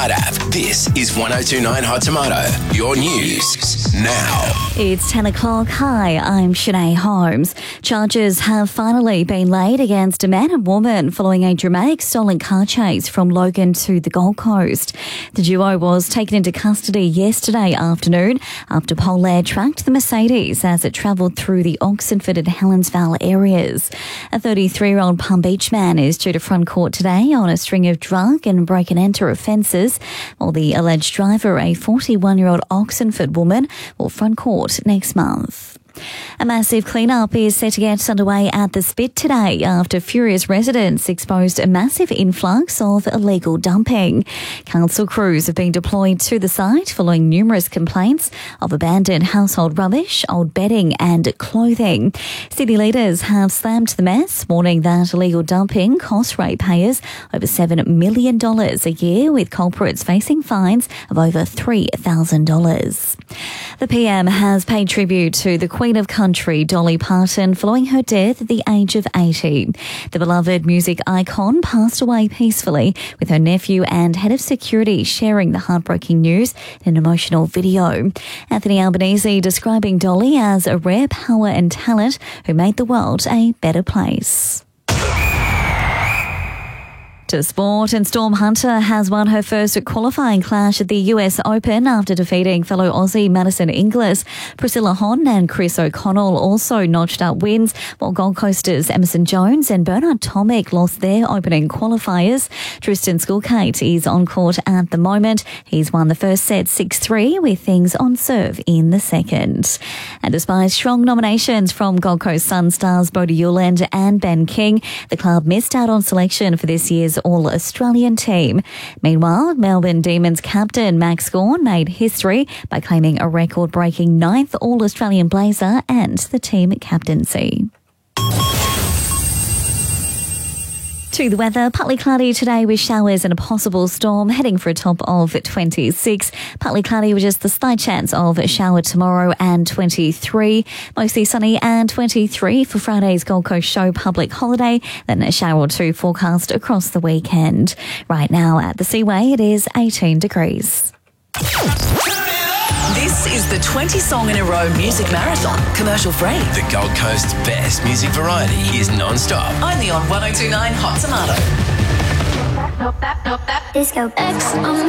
iHeart app. This is 1029 Hot Tomato. Your news now. It's 10 o'clock. Hi, I'm Shanae Holmes. Charges have finally been laid against a man and woman following a dramatic stolen car chase from Logan to the Gold Coast. The duo was taken into custody yesterday afternoon after Polair tracked the Mercedes as it travelled through the Oxenford and Helensvale areas. A 33-year-old Palm Beach man is due to front court today on a string of drug and break-and-enter offences, while the alleged driver, a 41-year-old Oxenford woman, will front court next month. A massive clean-up is set to get underway at the Spit today after furious residents exposed a massive influx of illegal dumping. Council crews have been deployed to the site following numerous complaints of abandoned household rubbish, old bedding and clothing. City leaders have slammed the mess, warning that illegal dumping costs ratepayers over $7 million a year, with culprits facing fines of over $3,000. The PM has paid tribute to the Queen of Country, Dolly Parton, following her death at the age of 80. The beloved music icon passed away peacefully, with her nephew and head of security sharing the heartbreaking news in an emotional video. Anthony Albanese describing Dolly as a rare power and talent who made the world a better place. To sport, and Storm Hunter has won her first qualifying clash at the US Open after defeating fellow Aussie Madison Inglis. Priscilla Hon and Chris O'Connell also notched up wins, while Gold Coasters Emerson Jones and Bernard Tomic lost their opening qualifiers. Tristan Skulkate is on court at the moment. He's won the first set 6-3 with things on serve in the second. And despite strong nominations from Gold Coast Sun stars Bodie Ueland and Ben King, the club missed out on selection for this year's All-Australian team. Meanwhile, Melbourne Demons captain Max Gawn made history by claiming a record-breaking 9th All-Australian blazer and the team captaincy. To the weather, partly cloudy today with showers and a possible storm, heading for a top of 26. Partly cloudy with just the slight chance of a shower tomorrow and 23. Mostly sunny and 23 for Friday's Gold Coast Show public holiday. Then a shower or two forecast across the weekend. Right now at the Seaway, it is 18 degrees. This is the 20 Song in a Row Music Marathon, commercial free. The Gold Coast's best music variety is non-stop. Only on 1029 Hot Tomato. Disco X on